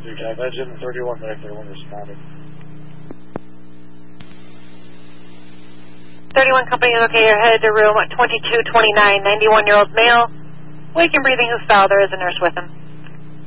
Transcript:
Engine 31 back there when responded. 31 company is okay. You're headed to room 2229, 91-year-old male. Wake and breathing who's foul. There is a nurse with him.